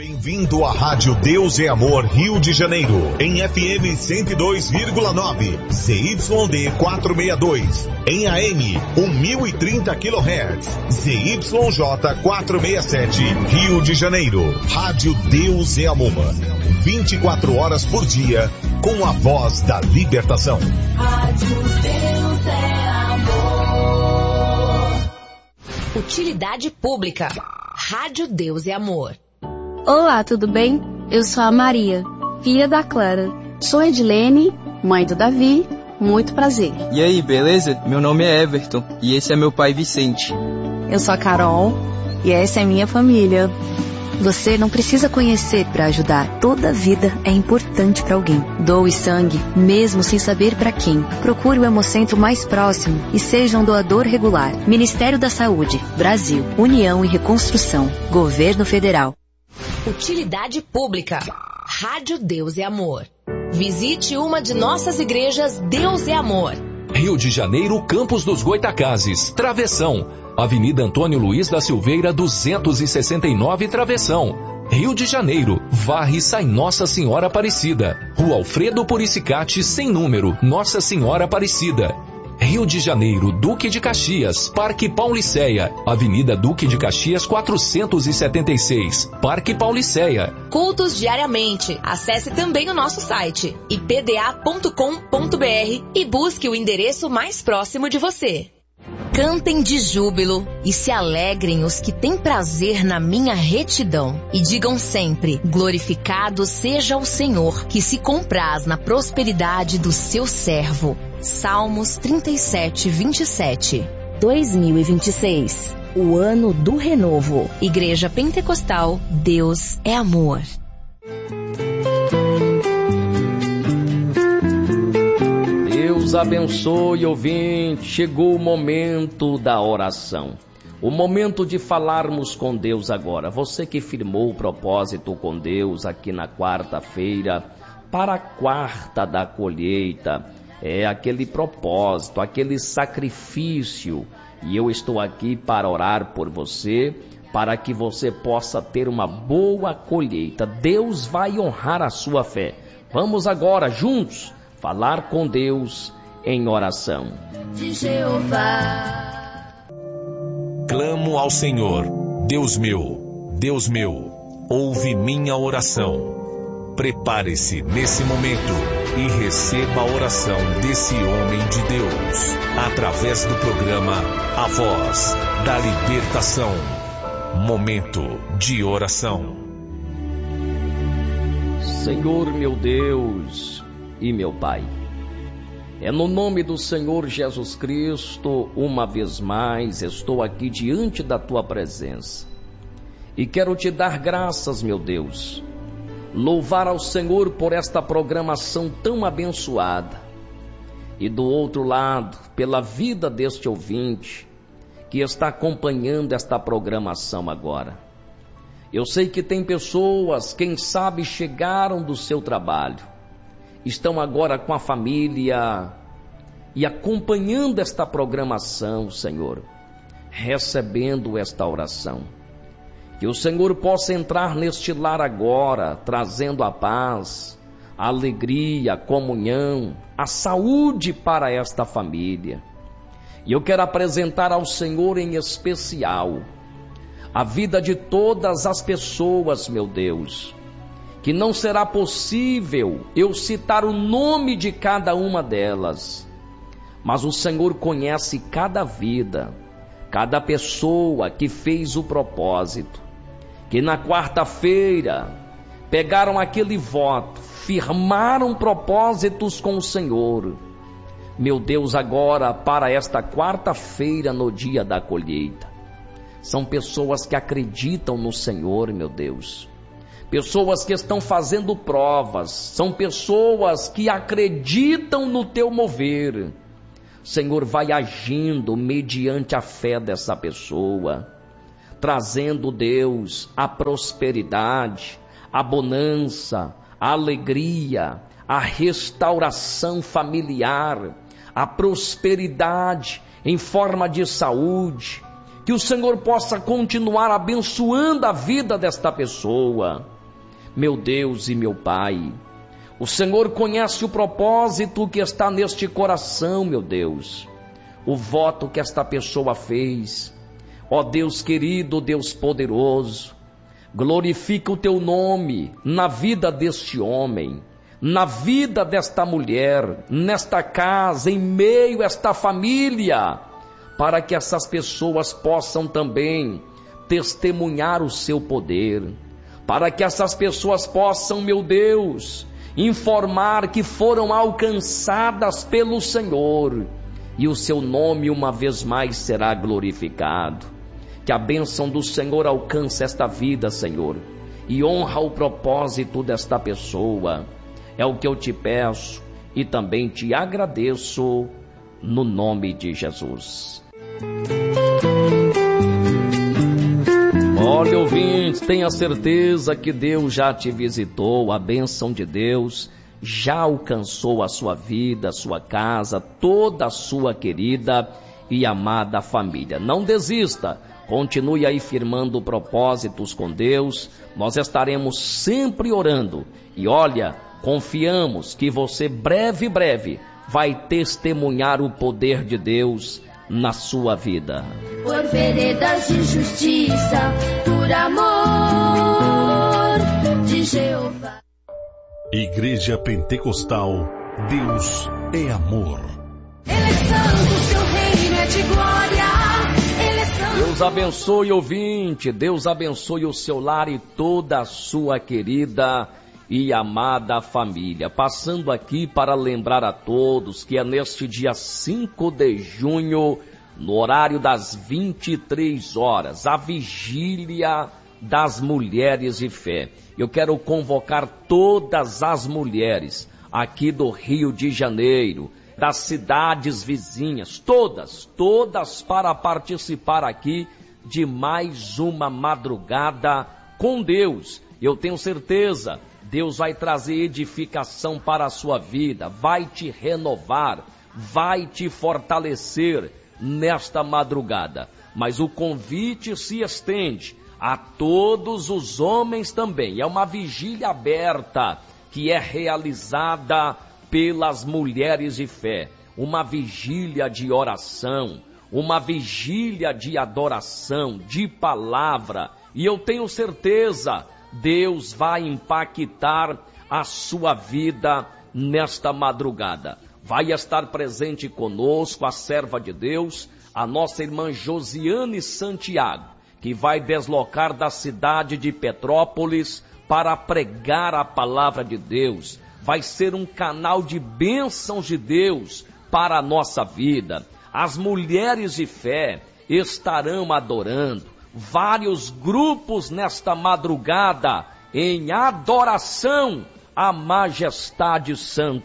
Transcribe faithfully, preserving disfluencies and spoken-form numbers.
Bem-vindo à Rádio Deus é Amor Rio de Janeiro, em F M cento e dois vírgula nove, Z Y D quatrocentos e sessenta e dois, em A M mil e trinta quilohertz, Z Y J quatrocentos e sessenta e sete, Rio de Janeiro. Rádio Deus é Amor, vinte e quatro horas por dia, com a voz da libertação. Rádio Deus é Amor. Utilidade pública. Rádio Deus é Amor. Olá, tudo bem? Eu sou a Maria, filha da Clara. Sou Edilene, mãe do Davi. Muito prazer. E aí, beleza? Meu nome é Everton e esse é meu pai Vicente. Eu sou a Carol e essa é minha família. Você não precisa conhecer para ajudar. Toda vida é importante para alguém. Doe sangue, mesmo sem saber para quem. Procure o Hemocentro mais próximo e seja um doador regular. Ministério da Saúde, Brasil, União e Reconstrução, Governo Federal. Utilidade pública. Rádio Deus é Amor. Visite uma de nossas igrejas Deus é Amor. Rio de Janeiro, Campos dos Goitacazes, Travessão. Avenida Antônio Luiz da Silveira, duzentos e sessenta e nove, Travessão. Rio de Janeiro, Varre sai Nossa Senhora Aparecida. Rua Alfredo Puricicati, sem número, Nossa Senhora Aparecida. Rio de Janeiro, Duque de Caxias, Parque Pauliceia, Avenida Duque de Caxias quatrocentos e setenta e seis, Parque Pauliceia. Cultos diariamente. Acesse também o nosso site i p d a ponto com ponto b r e busque o endereço mais próximo de você. Cantem de júbilo e se alegrem os que têm prazer na minha retidão. E digam sempre, glorificado seja o Senhor, que se compraz na prosperidade do seu servo. Salmos trinta e sete, vinte e sete. dois mil e vinte e seis. O ano do renovo. Igreja Pentecostal, Deus é Amor. Deus abençoe, ouvinte. Chegou o momento da oração. O momento de falarmos com Deus agora. Você que firmou o propósito com Deus aqui na quarta-feira, para a quarta da colheita, é aquele propósito, aquele sacrifício. E eu estou aqui para orar por você, para que você possa ter uma boa colheita. Deus vai honrar a sua fé. Vamos agora, juntos, falar com Deus em oração. De Jeová. Clamo ao Senhor, Deus meu, Deus meu, ouve minha oração. Prepare-se nesse momento e receba a oração desse homem de Deus, através do programa A Voz da Libertação. Momento de oração. Senhor meu Deus e meu Pai, é no nome do Senhor Jesus Cristo, uma vez mais, estou aqui diante da Tua presença. E quero Te dar graças, meu Deus, louvar ao Senhor por esta programação tão abençoada. E do outro lado, pela vida deste ouvinte, que está acompanhando esta programação agora. Eu sei que tem pessoas, quem sabe, chegaram do seu trabalho, estão agora com a família e acompanhando esta programação, Senhor, recebendo esta oração. Que o Senhor possa entrar neste lar agora, trazendo a paz, a alegria, a comunhão, a saúde para esta família. E eu quero apresentar ao Senhor em especial a vida de todas as pessoas, meu Deus, que não será possível eu citar o nome de cada uma delas, mas o Senhor conhece cada vida, cada pessoa que fez o propósito, que na quarta-feira pegaram aquele voto, firmaram propósitos com o Senhor. Meu Deus, agora para esta quarta-feira, no dia da colheita, são pessoas que acreditam no Senhor, meu Deus. Pessoas que estão fazendo provas, são pessoas que acreditam no Teu mover. Senhor, vai agindo mediante a fé dessa pessoa, trazendo, Deus, a prosperidade, a bonança, a alegria, a restauração familiar, a prosperidade em forma de saúde. que o Senhor possa continuar abençoando a vida desta pessoa. Meu Deus e meu Pai, o Senhor conhece o propósito que está neste coração, meu Deus, o voto que esta pessoa fez. Ó Deus querido, Deus poderoso, glorifica o teu nome na vida deste homem, na vida desta mulher, nesta casa, em meio a esta família, para que essas pessoas possam também testemunhar o seu poder, para que essas pessoas possam, meu Deus, informar que foram alcançadas pelo Senhor, e o seu nome uma vez mais será glorificado. Que a bênção do Senhor alcance esta vida, Senhor, e honra o propósito desta pessoa. É o que eu te peço e também te agradeço no nome de Jesus. Olha, ouvintes, tenha certeza que Deus já te visitou, a bênção de Deus já alcançou a sua vida, a sua casa, toda a sua querida e amada família. Não desista, continue aí firmando propósitos com Deus, nós estaremos sempre orando. E olha, confiamos que você breve, breve vai testemunhar o poder de Deus na sua vida. Por veredas de justiça, por amor de Jeová. Igreja Pentecostal, Deus é amor. Ele é santo, seu reino é de glória. Ele é santo. Deus abençoe, ouvinte, Deus abençoe o seu lar e toda a sua querida e amada família. Passando aqui para lembrar a todos que é neste dia cinco de junho, no horário das vinte e três horas, a vigília das mulheres de fé. Eu quero convocar todas as mulheres aqui do Rio de Janeiro, das cidades vizinhas, todas, todas para participar aqui de mais uma madrugada com Deus. Eu tenho certeza, Deus vai trazer edificação para a sua vida, vai te renovar, vai te fortalecer nesta madrugada. Mas o convite se estende a todos os homens também. É uma vigília aberta que é realizada pelas mulheres de fé. Uma vigília de oração, uma vigília de adoração, de palavra. E eu tenho certeza, Deus vai impactar a sua vida nesta madrugada. Vai estar presente conosco a serva de Deus, a nossa irmã Josiane Santiago, que vai deslocar da cidade de Petrópolis para pregar a palavra de Deus. Vai ser um canal de bênçãos de Deus para a nossa vida. As mulheres de fé estarão adorando. Vários grupos nesta madrugada em adoração à majestade santa